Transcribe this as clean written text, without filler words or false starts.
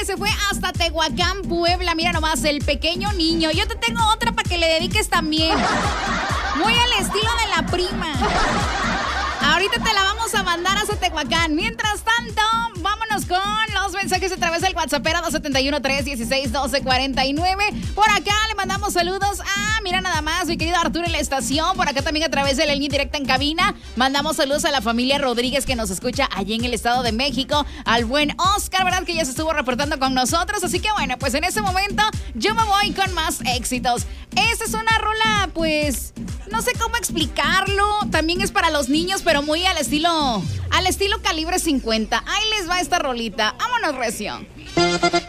que se fue hasta Tehuacán, Puebla. Mira nomás, el pequeño niño. Yo te tengo otra para que le dediques también. Muy al estilo de la prima. Ahorita te la vamos a mandar hasta Tehuacán. Mientras tanto, vámonos con los mensajes a través del WhatsApp 271-316-1249. Por acá le mandamos saludos a, mira nada más, mi querido Arturo en la estación. Por acá también a través de la línea directa en cabina. Mandamos saludos a la familia Rodríguez que nos escucha allí en el Estado de México. Al buen Oscar, ¿verdad? Que ya se estuvo reportando con nosotros. Así que bueno, pues en este momento yo me voy con más éxitos. Esta es una rola, pues, no sé cómo explicarlo. También es para los niños, pero muy al estilo Calibre 50. Ahí les va esta rolita. Vámonos, recio.